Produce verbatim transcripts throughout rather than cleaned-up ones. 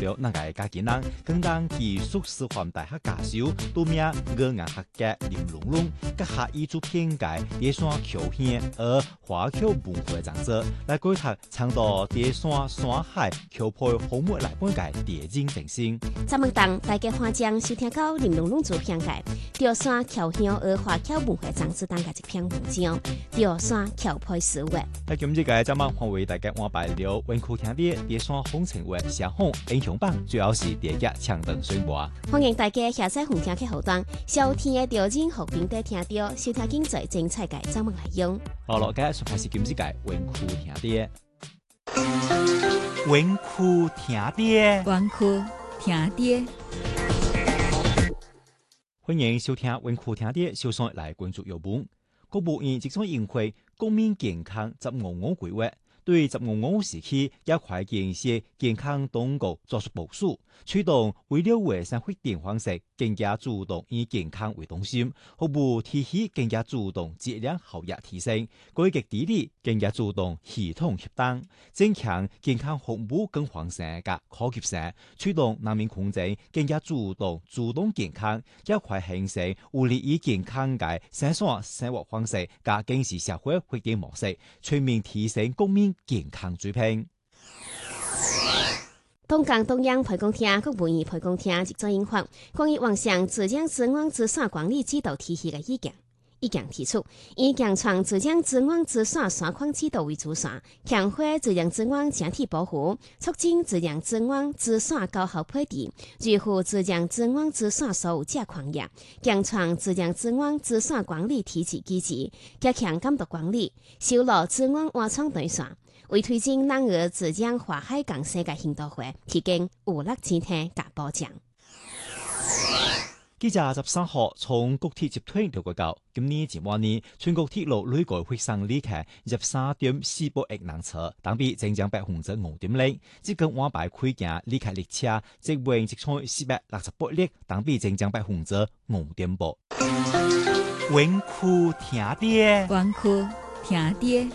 了那个家囡人，更当技术师范大学教授，多名语言学家林龙龙，甲下伊做偏界第山桥县而华侨文化长者来改读长到第山山海桥配红木来本界地景定性。 咱们当大家欢将收听到林龙龙做偏界，第山桥乡而华侨文化长者当个一篇文章，第山桥配思维。 喺今日嘅咱们欢为大家安排了文库听啲第山风情话上红英雄榜，主要是第一强灯宣播。 欢迎大家下载红听嘅后端，收听嘅调整和平地听到收听经济精彩嘅咱们内容。 好了，今日开始今日嘅文库听啲，文库听啲， 文库听啲。 欢迎收听文库听啲，小松来关注有本。国务院即将印会公民健康十五五规划，对十五五时期也快建设健康当局作出部署，推动为了卫生发展方式更加主动以健康为中心，服务体系更加主动质量效益提升，改革治理更加主动系统协当，增强健康服务更完善嘅可及性，推动人民群众更加主动主动健康，也快形成有利于健康嘅生产生活方式，加建设社会发展模式，全面提升公民健康水平。 东港中央培工厅、国务院培工厅即将印发关于完善自强资源资产管理指导体系的意见。意见提出，以强创自强资源资产三框制度为主线，强化自然资源整体保护，促进自然资源资产高效配置，维护自然资源资产所有者权益，强创自然资源资产管理体制机制，加强监督管理，修路资源挖创对线。为推进咱儿自强华海港世界行动会提供有力前提加保障。 记者十三号从国铁集团了解到，今年前半年全国铁路累计会上旅客十三点四八亿人次，同比增长百分之五点零。即个安排开行旅客列车即为即从四百六十八列，同比增长百分之五点八。文库听啲， 文库听啲。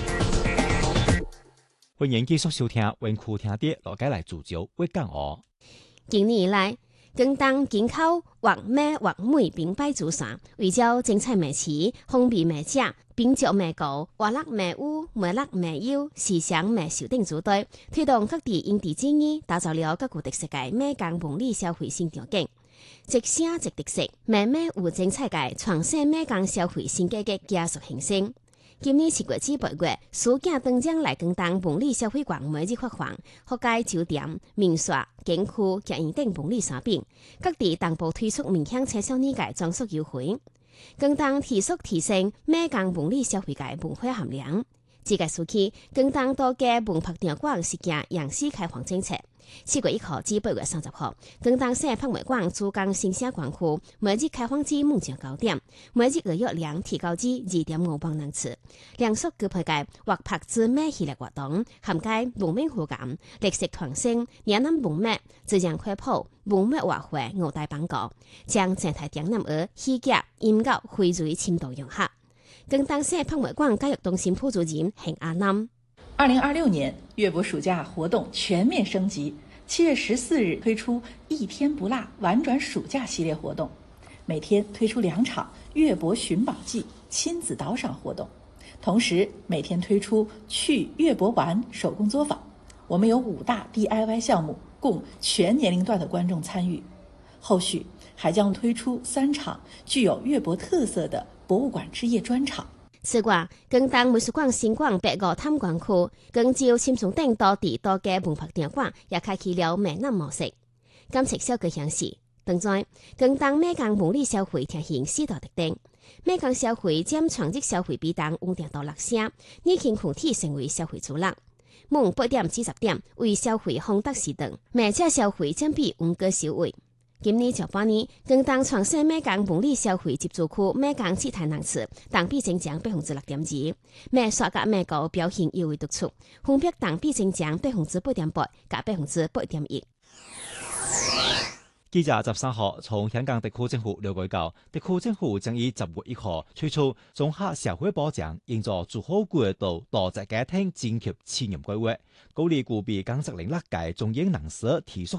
欢迎继续收听文库听啲，落街来主角会讲哦。 今年以来，广东进口或麦或梅并摆主线，为了精彩美食、方便美食、并足美高、活力美屋、美乐美优、时尚美秀等组队，推动各地因地制宜，打造了各具特色嘅美港文理消费新条件。一城一特色，慢慢有精彩嘅创新美港消费新价格加速形成。今年七月至八月，暑假登江来广东文理消费馆每日发放各界酒店、民宿、景区、客园等文理产品，各地同步推出面向青少年嘅装束优惠，广东持续提升美港文理消费嘅文化含量。这个暑期，广东多家文博场馆实行样式开放政策。七月一号至八月三十号，广东省博物馆主江新社馆区每日开放至晚上九点，每日预约量提高至二点五万人次。量属具配嘅或拍之美系列活动，涵盖文明互感、历史传承、岭南文物、自然科普、文物活会五大板告，将整体江南儿戏剧、音乐汇聚深度融合。广东省博物馆教育中心副主任邢阿南。 二零二六年粤博暑假活动全面升级，七月十四日推出一天不落玩转暑假系列活动，每天推出两场粤博寻宝记亲子导赏活动，同时每天推出去粤博玩手工作坊。我们有五大 D I Y 项目，供全年龄段的观众参与。后续还将推出三场具有粤博特色的博物馆之夜专场。 此外，广东美术馆新馆北澳探馆区、广州深圳等多地多家文博场馆也开启了美南模式。监测小哥显示，当中广东美港文理消费呈现四大特点：美港消费占全日消费比重稳定到六成，年轻群体成为消费主力。晚八点至十点为消费丰德时段，美价消费占比稳个首位。今年上半年，广东创新美港文理消费接触区美港七台人次同比增长百分之六点二，美刷甲美高表现尤为突出，分别同比增长百分之八点八甲百分之八点一。 记者十三号从香港特区政府了解到，特区政府将于十月一号推出综合社会保障营造做好过渡多职家庭津贴试验计划，鼓励具备工作能力嘅中英人士提出